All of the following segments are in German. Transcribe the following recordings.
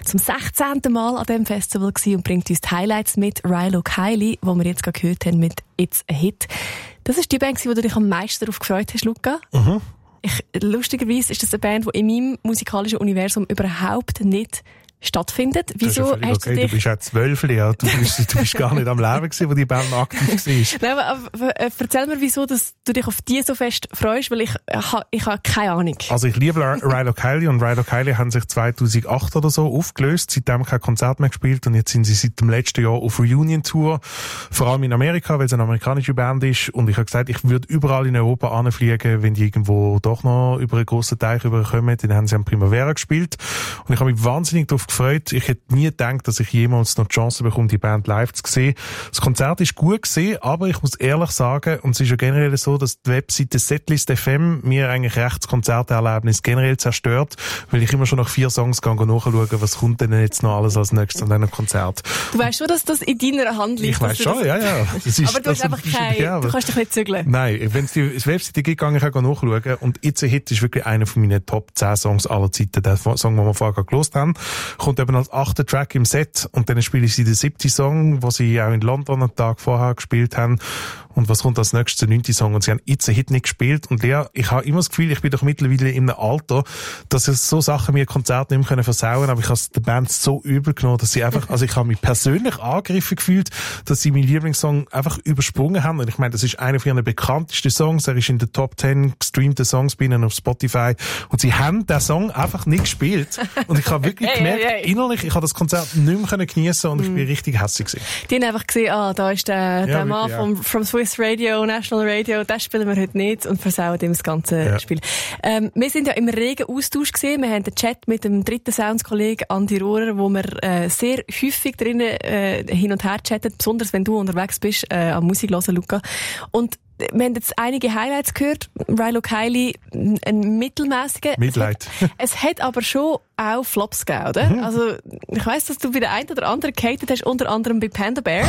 zum 16. Mal an diesem Festival gewesen und bringt uns die Highlights mit. Rilo Kiley, die wir jetzt gerade gehört haben mit «It's a Hit». Das ist die Band, die du dich am meisten darauf gefreut hast, Luca. Mhm. Lustigerweise ist das eine Band, die in meinem musikalischen Universum überhaupt nicht stattfindet. Wieso das ist ja hast okay. Du bist auch 12, ja. Du bist gar nicht am Leben gewesen, wo die Band aktiv war. Nein, aber erzähl mir, wieso dass du dich auf die so fest freust, weil ich habe keine Ahnung. Also ich liebe Rilo Kiley und Rilo Kiley haben sich 2008 oder so aufgelöst, seitdem kein Konzert mehr gespielt und jetzt sind sie seit dem letzten Jahr auf Reunion-Tour, vor allem in Amerika, weil es eine amerikanische Band ist und ich habe gesagt, ich würde überall in Europa anfliegen, wenn die irgendwo doch noch über einen grossen Teich rüberkommen, dann haben sie am Primavera gespielt und ich habe mich wahnsinnig darauf gefreut. Ich hätte nie gedacht, dass ich jemals noch die Chance bekomme, die Band live zu sehen. Das Konzert ist gut gewesen, aber ich muss ehrlich sagen, und es ist ja generell so, dass die Webseite Setlist.fm mir eigentlich recht das Konzerterlebnis generell zerstört, weil ich immer schon nach 4 Songs nachschaue, was kommt denn jetzt noch alles als nächstes an diesem Konzert. Du weißt schon, dass das in deiner Hand liegt? Ich weiss schon, ja. Das ist, aber du hast einfach du kannst dich nicht zügeln. Nein, wenn es die Webseite gibt, gehe ich auch nachschauen. Und «It's a Hit» ist wirklich einer von meinen Top 10 Songs aller Zeiten. Der Song, den wir vorher gehört haben, kommt eben als 8. Track im Set und dann spiele ich sie den 7. Song, den sie auch in London einen Tag vorher gespielt haben. Und was kommt als nächstes, der 9. Song? Und sie haben «It's a Hit» nicht gespielt. Und Lea, ich habe immer das Gefühl, ich bin doch mittlerweile in einem Alter, dass es so Sachen mir Konzerte nicht mehr versauen können. Aber ich habe es der Band so übel genommen, dass sie einfach, also ich habe mich persönlich angegriffen gefühlt, dass sie meinen Lieblingssong einfach übersprungen haben. Und ich meine, das ist einer von ihren bekanntesten Songs. Er ist in den Top 10 gestreamten Songs bei ihnen auf Spotify. Und sie haben den Song einfach nicht gespielt. Und ich habe wirklich gemerkt, innerlich, ich habe das Konzert nicht mehr geniessen und ich bin richtig hässlich gewesen. Die haben einfach gesehen, da ist der Mann vom Swiss Radio, National Radio, das spielen wir heute nicht und versauen ihm das ganze Spiel. Wir sind ja im regen Austausch gewesen. Wir haben den Chat mit dem dritten Sounds-Kollegen Andi Rohrer, wo wir sehr häufig drinnen hin und her chatten, besonders wenn du unterwegs bist, an Musik hören, Luca. Und wir haben jetzt einige Highlights gehört. Rilo Kiley, ein mittelmäßiger. Mitleid. Es hat aber schon auch Flops gegeben, oder? Mhm. Also, ich weiss, dass du bei der einen oder anderen gehatet hast, unter anderem bei Panda Bear.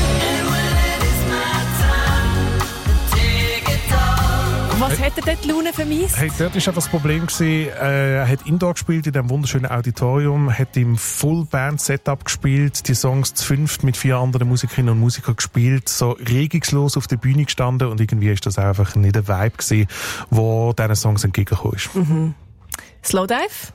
Was hat er dort die Laune vermisst? Hey, dort war einfach das Problem gewesen, er hat Indoor gespielt in diesem wunderschönen Auditorium, hat im Full-Band-Setup gespielt, die Songs zu 5 mit 4 anderen Musikerinnen und Musikern gespielt, so regungslos auf der Bühne gestanden und irgendwie ist das einfach nicht der Vibe gewesen, wo diesen Songs entgegengekommen ist. Mhm. Slowdive?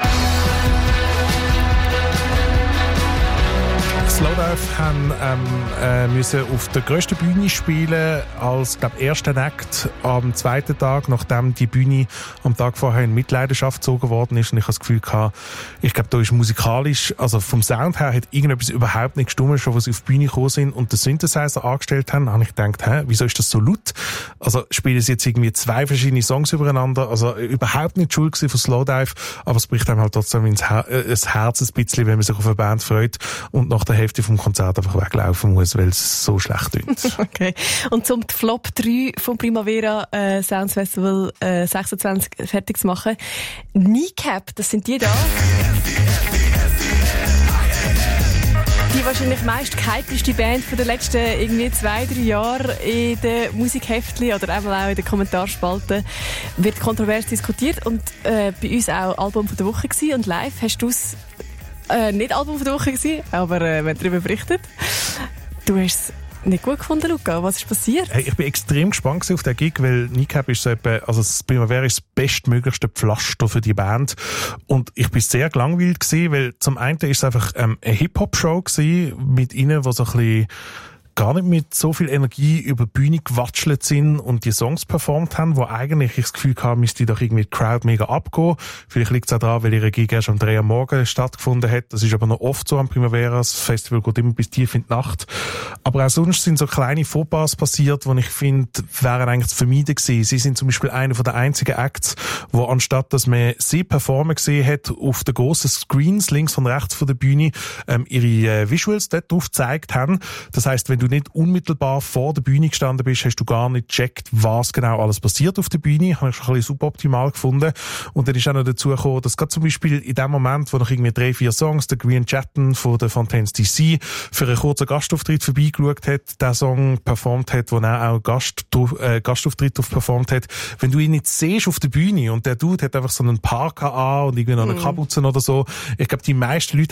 Slowdive haben müssen auf der grössten Bühne spielen als ersten Act am 2. Tag, nachdem die Bühne am Tag vorher in Mitleidenschaft gezogen worden ist. Und ich habe das Gefühl gehabt, ich glaube, da ist musikalisch, also vom Sound her, hat irgendetwas überhaupt nicht gestimmt, schon als sie auf die Bühne gekommen sind und den Synthesizer angestellt haben, habe ich gedacht, wieso ist das so laut? Also spielen sie jetzt irgendwie 2 verschiedene Songs übereinander, also überhaupt nicht schuld gewesen von Slowdive, aber es bricht einem halt trotzdem ins Herz ein bisschen, wenn man sich auf eine Band freut und nach der Hälfte vom Konzert einfach weglaufen muss, weil es so schlecht klingt. Okay. Und zum Flop 3 vom Primavera Sounds Festival 26 fertig zu machen. Kneecap, das sind die da. Die wahrscheinlich meist gehypteste Band von den letzten irgendwie 2-3 Jahren in den Musikheftchen oder eben auch in den Kommentarspalten wird kontrovers diskutiert und bei uns auch Album von der Woche gewesen und live hast du es nicht Album von der Woche gewesen, aber wir haben darüber berichtet. Du hast es nicht gut gefunden, Luca. Was ist passiert? Hey, ich bin extrem gespannt auf den Gig, weil Kneecap ist so etwa, also das Primavera ist das bestmöglichste Pflaster für die Band. Und ich bin sehr gelangweilt gewesen, weil zum einen ist es einfach eine Hip-Hop-Show gewesen, mit ihnen, die so ein bisschen gar nicht mit so viel Energie über die Bühne gewatschelt sind und die Songs performt haben, wo eigentlich ich das Gefühl hatte, müsste doch irgendwie die Crowd mega abgehen. Vielleicht liegt es auch daran, weil ihre Gig erst um 3 Uhr morgens stattgefunden hat. Das ist aber noch oft so am Primavera. Das Festival geht immer bis tief in die Nacht. Aber auch sonst sind so kleine Fauxpas passiert, die ich finde, wären eigentlich zu vermeiden gewesen. Sie sind zum Beispiel einer der einzigen Acts, wo anstatt, dass man sie performen gesehen hat, auf den grossen Screens links und rechts von der Bühne, ihre Visuals dort drauf gezeigt haben. Das heisst, wenn du nicht unmittelbar vor der Bühne gestanden bist, hast du gar nicht gecheckt, was genau alles passiert auf der Bühne. Habe ich schon ein bisschen suboptimal gefunden. Und dann ist auch noch dazu gekommen, dass gerade zum Beispiel in dem Moment, wo noch irgendwie 3-4 Songs, der Green Chatton von der Fontaines DC für einen kurzen Gastauftritt vorbeigeschaut hat, der Song performt hat, wo er auch Gastauftritt performt hat. Wenn du ihn nicht siehst auf der Bühne und der Dude hat einfach so einen Parker an und irgendwie noch eine Kapuze oder so, ich glaube, die meisten Leute